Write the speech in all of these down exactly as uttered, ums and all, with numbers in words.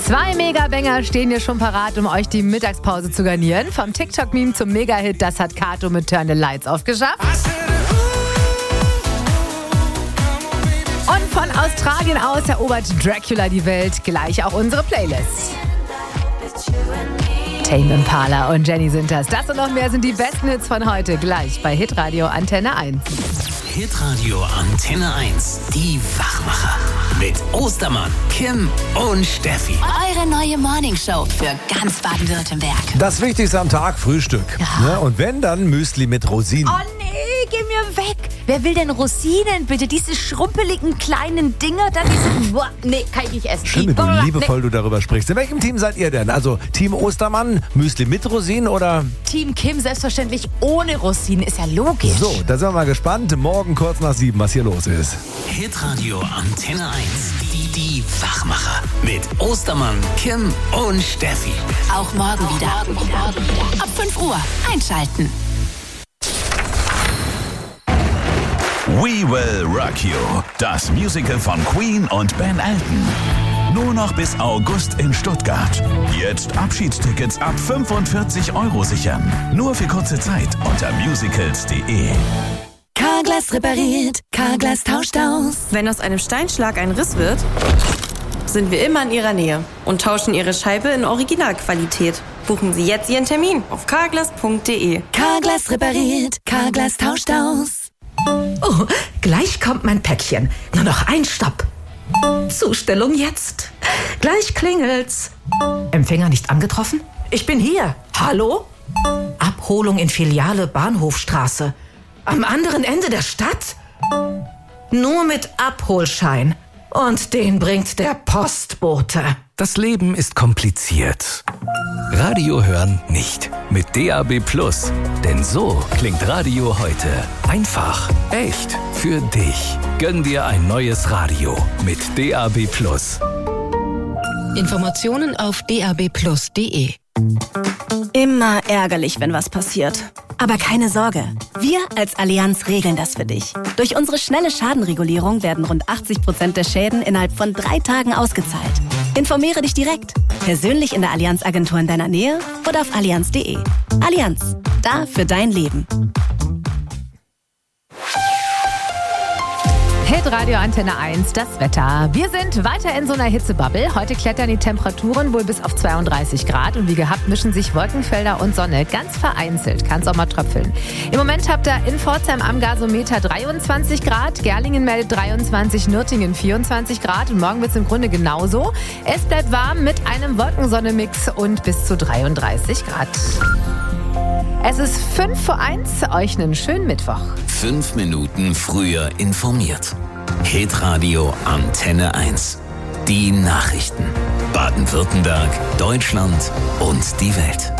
Zwei Mega-Banger stehen hier schon parat, um euch die Mittagspause zu garnieren. Vom TikTok-Meme zum Mega-Hit, das hat Kato mit Turn the Lights aufgeschafft. Und von Australien aus erobert Dracula die Welt. Gleich auch unsere Playlist. Tame Impala und Jenny sind das. Das und noch mehr sind die besten Hits von heute. Gleich bei Hitradio Antenne eins. Hitradio Antenne eins. Die Wachmacher. Mit Ostermann, Kim und Steffi. Eure neue Morningshow für ganz Baden-Württemberg. Das Wichtigste am Tag, Frühstück. Ja. Ne? Und wenn, dann Müsli mit Rosinen. Oh nee, geh mir weg. Wer will denn Rosinen, bitte? Diese schrumpeligen kleinen Dinger, da diese... Boah, nee, kann ich nicht essen. Schön, wie Boah, du liebevoll nee. du darüber sprichst. In welchem Team seid ihr denn? Also Team Ostermann, Müsli mit Rosinen oder... Team Kim selbstverständlich ohne Rosinen, ist ja logisch. So, da sind wir mal gespannt. Morgen kurz nach sieben, was hier los ist. Hitradio Antenne eins. Die, die Wachmacher. Mit Ostermann, Kim und Steffi. Auch morgen wieder. Morgen wieder. Ab fünf Uhr einschalten. We Will Rock You, das Musical von Queen und Ben Elton. Nur noch bis August in Stuttgart. Jetzt Abschiedstickets ab fünfundvierzig Euro sichern. Nur für kurze Zeit unter musicals punkt de. Carglass repariert, Carglass tauscht aus. Wenn aus einem Steinschlag ein Riss wird, sind wir immer in Ihrer Nähe und tauschen Ihre Scheibe in Originalqualität. Buchen Sie jetzt Ihren Termin auf carglass punkt de. Carglass repariert, Carglass tauscht aus. Oh, gleich kommt mein Päckchen. Nur noch ein Stopp. Zustellung jetzt. Gleich klingelt's. Empfänger nicht angetroffen? Ich bin hier. Hallo? Abholung in Filiale Bahnhofstraße. Am anderen Ende der Stadt? Nur mit Abholschein. Und den bringt der Postbote. Das Leben ist kompliziert. Radio hören nicht. Mit D A B Plus. Denn so klingt Radio heute. Einfach, echt, für dich. Gönn dir ein neues Radio mit D A B Plus. Informationen auf d a b plus punkt de. Immer ärgerlich, wenn was passiert. Aber keine Sorge, wir als Allianz regeln das für dich. Durch unsere schnelle Schadenregulierung werden rund achtzig Prozent der Schäden innerhalb von drei Tagen ausgezahlt. Informiere dich direkt, persönlich in der Allianz-Agentur in deiner Nähe oder auf allianz punkt de. Allianz, da für dein Leben. Hitradio Antenne eins, das Wetter. Wir sind weiter in so einer Hitzebubble. Heute klettern die Temperaturen wohl bis auf zweiunddreißig Grad. Und wie gehabt mischen sich Wolkenfelder und Sonne. Ganz vereinzelt kann es auch mal tröpfeln. Im Moment habt ihr in Pforzheim am Gasometer dreiundzwanzig Grad. Gerlingen meldet dreiundzwanzig, Nürtingen vierundzwanzig Grad. Und morgen wird es im Grunde genauso. Es bleibt warm mit einem Wolkensonne-Mix und bis zu dreiunddreißig Grad. Es ist fünf vor eins. Euch einen schönen Mittwoch. Fünf Minuten früher informiert. Hitradio Antenne eins. Die Nachrichten. Baden-Württemberg, Deutschland und die Welt.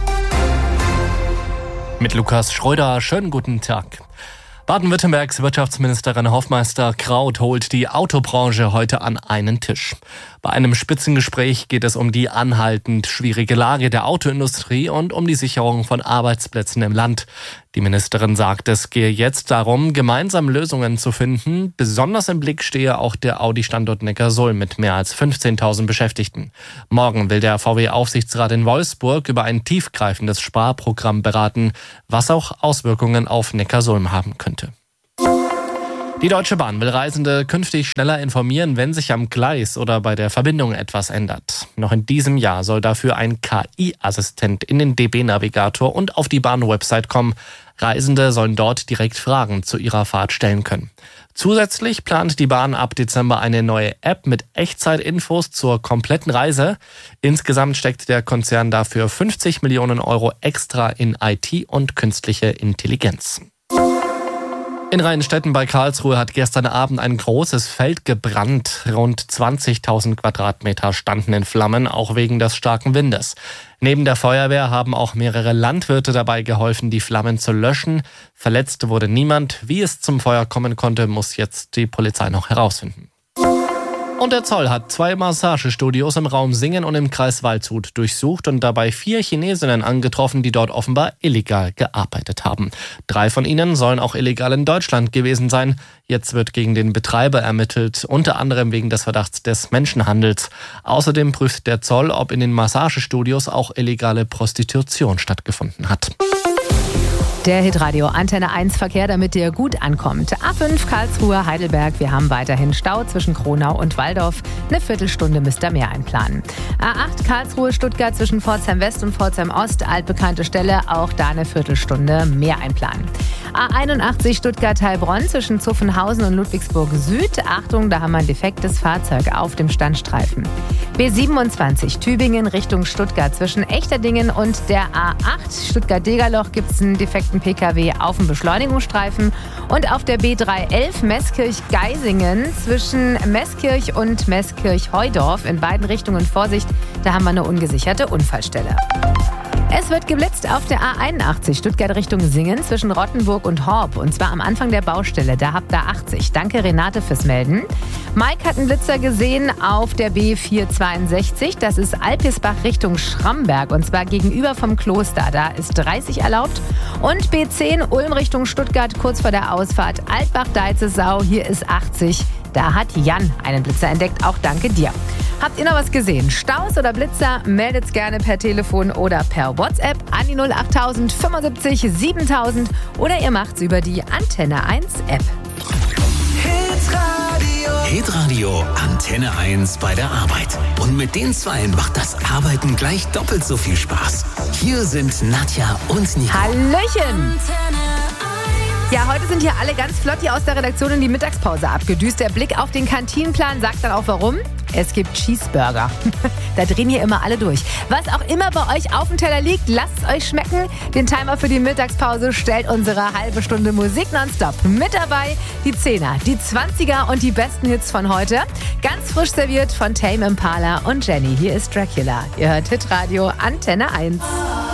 Mit Lukas Schröder, schönen guten Tag. Baden-Württembergs Wirtschaftsministerin Hofmeister-Kraut holt die Autobranche heute an einen Tisch. Bei einem Spitzengespräch geht es um die anhaltend schwierige Lage der Autoindustrie und um die Sicherung von Arbeitsplätzen im Land. Die Ministerin sagt, es gehe jetzt darum, gemeinsam Lösungen zu finden. Besonders im Blick stehe auch der Audi-Standort Neckarsulm mit mehr als fünfzehntausend Beschäftigten. Morgen will der V W-Aufsichtsrat in Wolfsburg über ein tiefgreifendes Sparprogramm beraten, was auch Auswirkungen auf Neckarsulm haben könnte. Die Deutsche Bahn will Reisende künftig schneller informieren, wenn sich am Gleis oder bei der Verbindung etwas ändert. Noch in diesem Jahr soll dafür ein K I-Assistent in den D B-Navigator und auf die Bahn-Website kommen. Reisende sollen dort direkt Fragen zu ihrer Fahrt stellen können. Zusätzlich plant die Bahn ab Dezember eine neue App mit Echtzeitinfos zur kompletten Reise. Insgesamt steckt der Konzern dafür fünfzig Millionen Euro extra in I T und künstliche Intelligenz. In Rheinstetten bei Karlsruhe hat gestern Abend ein großes Feld gebrannt. Rund zwanzigtausend Quadratmeter standen in Flammen, auch wegen des starken Windes. Neben der Feuerwehr haben auch mehrere Landwirte dabei geholfen, die Flammen zu löschen. Verletzt wurde niemand. Wie es zum Feuer kommen konnte, muss jetzt die Polizei noch herausfinden. Und der Zoll hat zwei Massagestudios im Raum Singen und im Kreis Waldshut durchsucht und dabei vier Chinesinnen angetroffen, die dort offenbar illegal gearbeitet haben. Drei von ihnen sollen auch illegal in Deutschland gewesen sein. Jetzt wird gegen den Betreiber ermittelt, unter anderem wegen des Verdachts des Menschenhandels. Außerdem prüft der Zoll, ob in den Massagestudios auch illegale Prostitution stattgefunden hat. Der Hitradio Antenne eins Verkehr, damit der gut ankommt. A fünf Karlsruhe, Heidelberg. Wir haben weiterhin Stau zwischen Kronau und Walldorf. Eine Viertelstunde müsst ihr mehr einplanen. A acht Karlsruhe, Stuttgart zwischen Pforzheim West und Pforzheim Ost. Altbekannte Stelle, auch da eine Viertelstunde mehr einplanen. A einundachtzig Stuttgart-Heilbronn zwischen Zuffenhausen und Ludwigsburg Süd. Achtung, da haben wir ein defektes Fahrzeug auf dem Standstreifen. B siebenundzwanzig Tübingen Richtung Stuttgart zwischen Echterdingen und der A acht Stuttgart-Degerloch gibt es einen defekten P K W auf dem Beschleunigungsstreifen. Und auf der B dreihundertelf Meßkirch-Geisingen zwischen Meßkirch und Meßkirch-Heudorf in beiden Richtungen Vorsicht, da haben wir eine ungesicherte Unfallstelle. Es wird geblitzt auf der A einundachtzig Stuttgart Richtung Singen zwischen Rottenburg und Horb. Und zwar am Anfang der Baustelle. Da habt ihr achtzig. Danke Renate fürs Melden. Mike hat einen Blitzer gesehen auf der B vierhundertzweiundsechzig. Das ist Alpirsbach Richtung Schramberg. Und zwar gegenüber vom Kloster. Da ist dreißig erlaubt. Und B zehn Ulm Richtung Stuttgart kurz vor der Ausfahrt Altbach-Deizesau. Hier ist achtzig. Da hat Jan einen Blitzer entdeckt. Auch danke dir. Habt ihr noch was gesehen? Staus oder Blitzer? Meldet's gerne per Telefon oder per WhatsApp an die null achttausend fünfundsiebzig siebentausend oder ihr macht's über die Antenne eins App. Hitradio. Hitradio Antenne eins bei der Arbeit. Und mit den Zweien macht das Arbeiten gleich doppelt so viel Spaß. Hier sind Nadja und Nico. Hallöchen! Ja, heute sind hier alle ganz flott hier aus der Redaktion in die Mittagspause abgedüst. Der Blick auf den Kantinenplan sagt dann auch warum. Es gibt Cheeseburger. Da drehen hier immer alle durch. Was auch immer bei euch auf dem Teller liegt, lasst es euch schmecken. Den Timer für die Mittagspause stellt unsere halbe Stunde Musik nonstop. Mit dabei die Zehner, die Zwanziger und die besten Hits von heute. Ganz frisch serviert von Tame Impala und Jenny. Hier ist Dracula. Ihr hört Hitradio Antenne eins.